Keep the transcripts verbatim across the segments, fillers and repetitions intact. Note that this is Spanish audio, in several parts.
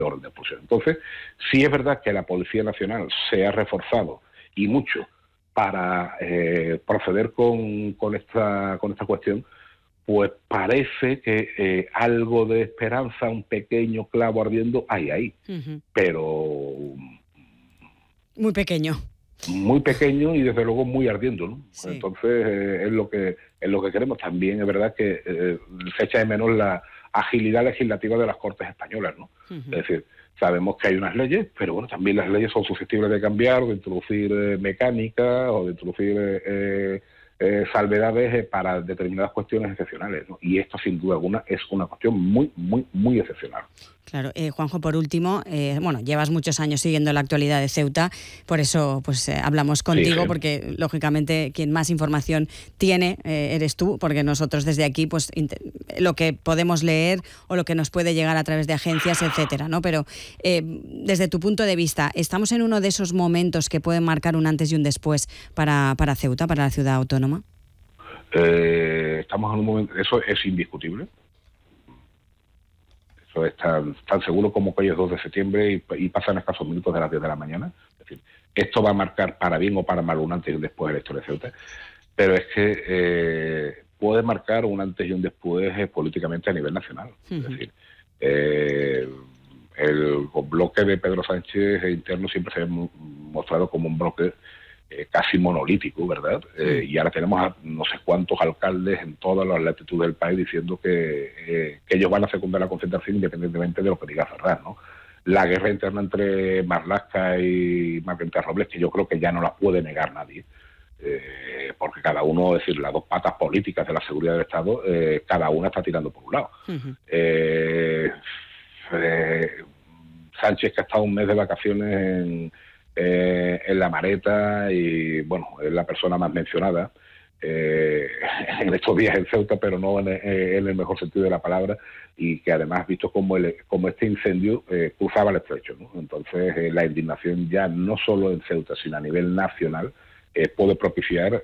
orden de expulsión. Entonces, sí es verdad que la Policía Nacional se ha reforzado, y mucho, para eh, proceder con, con, esta, con esta cuestión, pues parece que eh, algo de esperanza, un pequeño clavo ardiendo, hay ahí. Uh-huh. Pero... muy pequeño. Muy pequeño y desde luego muy ardiendo, ¿no? Sí. Entonces eh, es lo que es lo que queremos. También es verdad que eh, se echa de menos la agilidad legislativa de las Cortes españolas, ¿no? Uh-huh. Es decir, sabemos que hay unas leyes, pero bueno, también las leyes son susceptibles de cambiar, o de introducir eh, mecánica, o de introducir eh, eh, salvedades eh, para determinadas cuestiones excepcionales, ¿no? Y esto, sin duda alguna, es una cuestión muy, muy, muy excepcional. Claro, eh, Juanjo, por último, eh, bueno, llevas muchos años siguiendo la actualidad de Ceuta, por eso pues eh, hablamos contigo, sí, sí. Porque lógicamente quien más información tiene eh, eres tú, porque nosotros desde aquí pues lo que podemos leer o lo que nos puede llegar a través de agencias, etcétera, ¿no? Pero eh, desde tu punto de vista, ¿estamos en uno de esos momentos que pueden marcar un antes y un después para, para Ceuta, para la ciudad autónoma? Eh, estamos en un momento, eso es indiscutible. Eso es tan, tan seguro como que hoy es dos de septiembre y, y pasan escasos minutos de las diez de la mañana. Es decir, esto va a marcar para bien o para mal un antes y un después de la historia de Ceuta, pero es que eh, puede marcar un antes y un después eh, políticamente a nivel nacional. Uh-huh. Es decir, eh, el bloque de Pedro Sánchez interno siempre se ha mostrado como un bloque eh, casi monolítico, ¿verdad? Eh, y ahora tenemos a no sé cuántos alcaldes en todas las latitudes del país diciendo que, eh, que ellos van a secundar la concentración independientemente de lo que diga Ferraz, ¿no? La guerra interna entre Marlaska y Margarita Robles, que yo creo que ya no la puede negar nadie, eh, porque cada uno, es decir, las dos patas políticas de la seguridad del Estado, eh, cada una está tirando por un lado. Uh-huh. eh, eh, Sánchez, que ha estado un mes de vacaciones en Eh, en La Mareta y, bueno, es la persona más mencionada eh, en estos días en Ceuta, pero no en, en el mejor sentido de la palabra, y que además visto como, el, como este incendio eh, cruzaba el estrecho, ¿no? Entonces eh, la indignación ya no solo en Ceuta, sino a nivel nacional eh, puede propiciar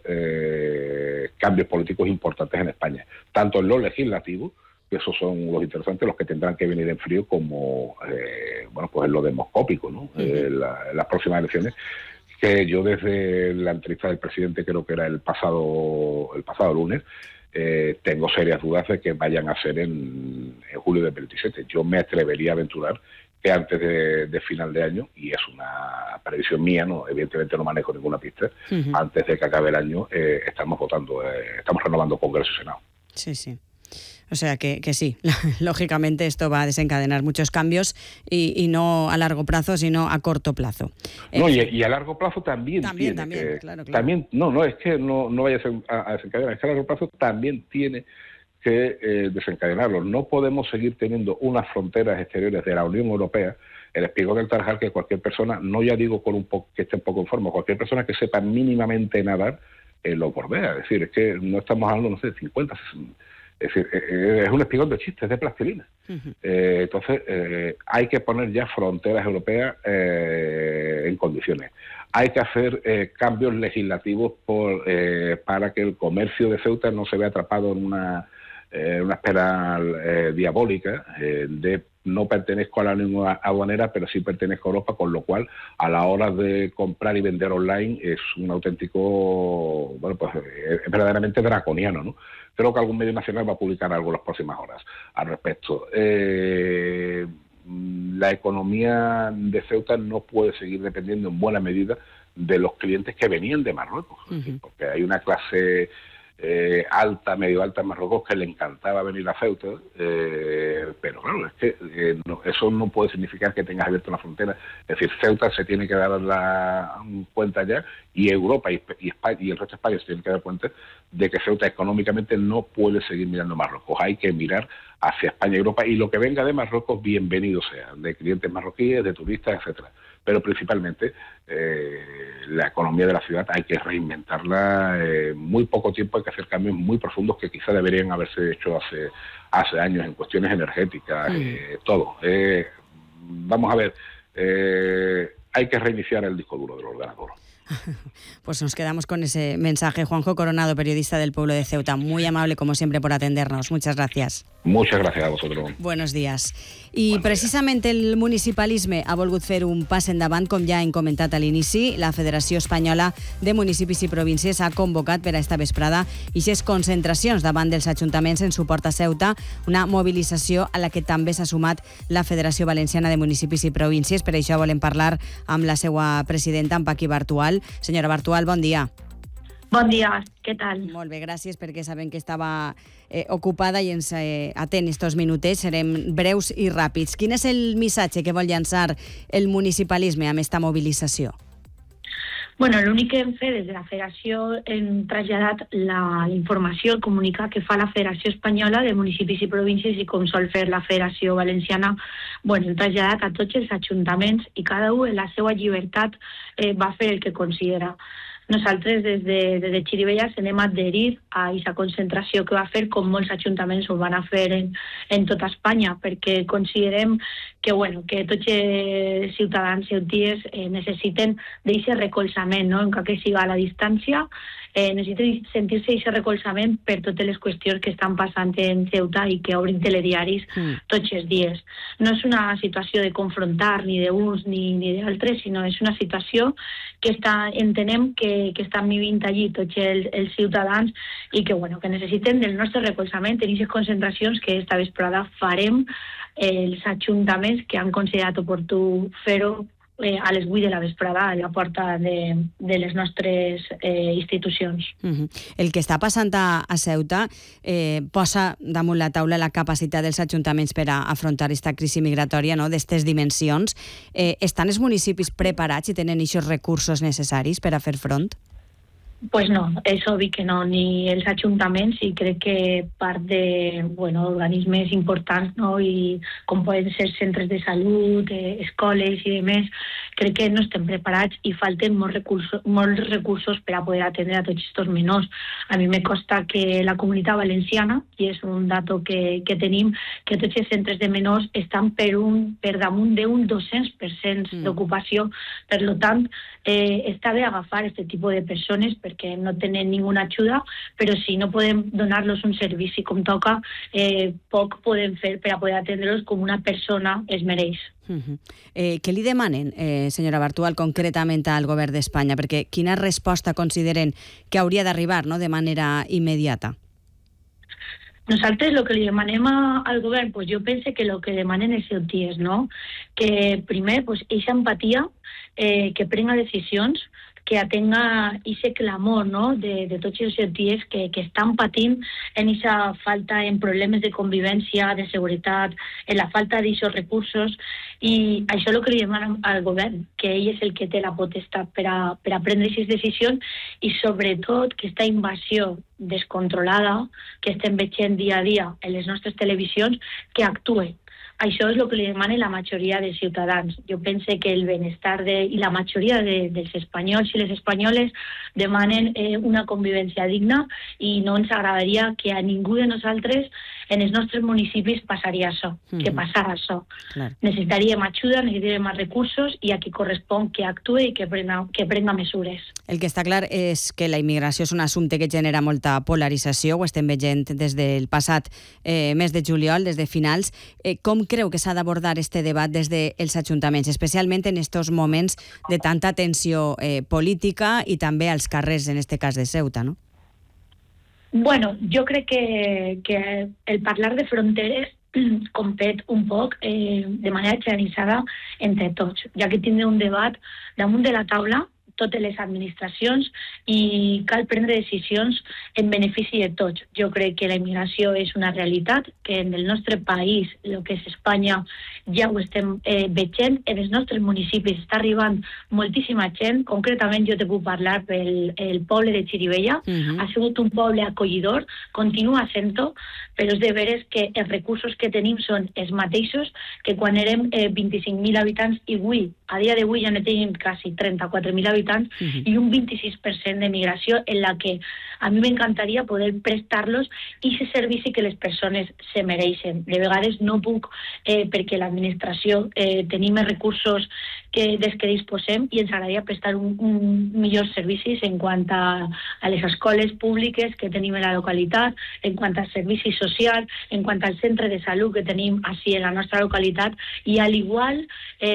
eh, cambios políticos importantes en España, tanto en lo legislativo, que esos son los interesantes, los que tendrán que venir en frío, como eh, bueno, pues en lo demoscópico, ¿no? Uh-huh. eh, la, las próximas elecciones, que yo desde la entrevista del presidente, creo que era el pasado el pasado lunes, eh, tengo serias dudas de que vayan a ser en, en julio del veintisiete. Yo me atrevería a aventurar que antes de, de final de año, y es una previsión mía, no, evidentemente no manejo ninguna pista, uh-huh. antes de que acabe el año eh, estamos votando, eh, estamos renovando Congreso y Senado. Sí, sí. O sea que, que sí, lógicamente esto va a desencadenar muchos cambios y, y no a largo plazo, sino a corto plazo. No, y, y a largo plazo también, también tiene también, que, claro, claro. También, no, no es que no, no vaya a, a desencadenar, es que a largo plazo también tiene que eh, desencadenarlo. No podemos seguir teniendo unas fronteras exteriores de la Unión Europea, el espigón del Tarajal, que cualquier persona, no ya digo con un poco que esté un poco en forma, cualquier persona que sepa mínimamente nadar, eh, lo bordea. Es decir, es que no estamos hablando, no sé, cincuenta, sesenta. Es decir, es un espigón de chistes, de plastilina. Uh-huh. Eh, entonces, eh, hay que poner ya fronteras europeas eh, en condiciones. Hay que hacer eh, cambios legislativos por, eh, para que el comercio de Ceuta no se vea atrapado en una, eh, una espiral eh, diabólica eh, de no pertenezco a la Unión Aduanera, pero sí pertenezco a Europa, con lo cual a la hora de comprar y vender online es un auténtico, bueno, pues es verdaderamente draconiano, ¿no? Creo que algún medio nacional va a publicar algo en las próximas horas al respecto. Eh, la economía de Ceuta no puede seguir dependiendo en buena medida de los clientes que venían de Marruecos, uh-huh. porque hay una clase eh, alta, medio alta en Marruecos que le encantaba venir a Ceuta, eh, pero claro, es que eh, no, eso no puede significar que tengas abierto la frontera. Es decir, Ceuta se tiene que dar la cuenta ya, y Europa y, y, España, y el resto de España se tienen que dar cuenta de que Ceuta económicamente no puede seguir mirando a Marruecos. Hay que mirar hacia España y Europa, y lo que venga de Marruecos, bienvenido sea, de clientes marroquíes, de turistas, etcétera. Pero principalmente eh, la economía de la ciudad hay que reinventarla en muy poco tiempo, hay que hacer cambios muy profundos que quizá deberían haberse hecho hace, hace años en cuestiones energéticas, mm. eh, todo. Eh, vamos a ver, eh, hay que reiniciar el disco duro del ordenador. Pues nos quedamos con ese mensaje. Juanjo Coronado, periodista del Pueblo de Ceuta, muy amable como siempre por atendernos. Muchas gracias. Muchas gracias a vosotros. Buenos días. I precisament el municipalisme ha volgut fer un pas endavant, com ja hem comentat a l'inici. La Federació Espanyola de Municipis i Províncies ha convocat per a esta vesprada ixes concentracions davant dels ajuntaments en suport a Ceuta, una mobilització a la que també s'ha sumat la Federació Valenciana de Municipis i Províncies. Per això volem parlar amb la seva presidenta, amb Paqui Bartual. Senyora Bartual, bon dia. Bon dia, què tal? Molt bé, gràcies, perquè sabem que estava eh, ocupada i ens eh, atén estos minutets. Serem breus i ràpids. Quin és el missatge que vol llançar el municipalisme amb esta mobilització? Bueno, l'únic que hem fet des de la Federació hem traslladat la informació, el comunicat que fa la Federació Espanyola de Municipis i Províncies i com sol fer la Federació Valenciana. Bueno, hem traslladat a tots els ajuntaments i cada un en la seva llibertat eh, va fer el que considera. Nosaltres des de, des de Xirivella se n'hem adherit a aquesta concentració que va fer, com molts ajuntaments ho van a fer en, en tota Espanya, perquè considerem que, bueno, que tots els ciutadans i ciuties eh, necessiten d'aquest recolzament, no? Encara que siga a la distància, eh, necessiten sentir-se aquest recolzament per totes les qüestions que estan passant en Ceuta i que obrin telediaris mm. tots els dies. No és una situació de confrontar ni d'uns ni, ni d'altres, sinó és una situació que està, entenem que que estan vivint allí tots els, els ciutadans i que, bueno, que necessiten del nostre recolzament en aquestes concentracions que esta vesprada farem els ajuntaments que han considerat oportú fer-ho eh, a les vuit de la vesprada a la porta de, de les nostres eh, institucions. Uh-huh. El que està passant a, a Ceuta eh, posa damunt la taula la capacitat dels ajuntaments per a afrontar aquesta crisi migratòria, no?, d'estes dimensions. Eh, estan els municipis preparats i tenen aquests recursos necessaris per a fer front? Pues no, és obvi que no, ni els ajuntaments, i crec que part de, bueno, organismes importants, no?, i com poden ser centres de salut, eh, escoles i demés, crec que no estem preparats i falten molts recursos, molts recursos per a poder atendre a tots aquests menors. A mi me costa que la Comunitat Valenciana, i és un dato que, que tenim, que tots els centres de menors estan per, un, per damunt d'un dos-cents per cent mm. d'ocupació. Per tant, eh, està bé agafar aquest tipus de persones perquè no tenen ninguna ajuda, però si no podem donar-los un servici com toca, eh, poc podem fer per a poder atendre-los com una persona es mereix. Uh-huh. eh, què li demanen, eh, senyora Bartual, concretament al govern d'Espanya? Perquè quina resposta consideren que hauria d'arribar, no?, de manera immediata? Nosaltres el que li demanem al govern, pues jo penso que el que demanen els ciutadans, no? Que primer, pues, eixa empatia, eh, que prenga decisions, que atenga ese clamor, no?, de, de tots els ciutadans que, que estan patint en esa falta, en problemes de convivència, de seguretat, en la falta d'aquests recursos, i això és el que li demanen al govern, que ell és el que té la potestat per a, per a prendre aquestes decisions, i sobretot que aquesta invasió descontrolada que estem veient dia a dia en les nostres televisions, que actue. Això és el que li demanen la majoria de ciutadans. Jo penso que el benestar de, i la majoria de, dels espanyols i les espanyoles demanen eh, una convivència digna, i no ens agradaria que a ningú de nosaltres en els nostres municipis passaria això, mm-hmm. que passara això. Clar. Necessitaríem ajuda, necessitaríem recursos, i a qui correspon que actue i que prenga, que prenga mesures. El que està clar és que la immigració és un assumpte que genera molta polarització, ho estem veient des del passat eh, mes de juliol, des de finals. Eh, com creu que s'ha d'abordar este debat des dels ajuntaments, especialment en estos moments de tanta tensió eh, política i també als carrers, en este cas de Ceuta, no? Bueno, jo crec que, que el parlar de fronteres compet un poc eh, de manera generalitzada entre tots, ja que tindrà un debat damunt de la taula totes les administracions, i cal prendre decisions en benefici de tots. Jo crec que la immigració és una realitat, que en el nostre país, el que és Espanya, ja ho estem eh, veient. En els nostres municipis està arribant moltíssima gent. Concretament jo te puc parlar pel el poble de Xirivella. Uh-huh. Ha sigut un poble acollidor, continua sent-ho, però és de veres que els recursos que tenim són els mateixos que quan érem eh, vint-i-cinc mil habitants, i avui a dia d'avui ja ne tenim quasi trenta-quatre mil habitants uh-huh. i un vint-i-sis per cent de migració en la que a mi m'encantaria poder prestar-los i aquest servici que les persones se mereixen. De vegades no puc eh, perquè l'administració eh, tenim més recursos que, des que disposem i ens agradaria prestar un, un millors servicis en quant a, a les escoles públiques que tenim en la localitat, en quant als servicis socials, en quant al centre de salut que tenim així en la nostra localitat i al igual eh,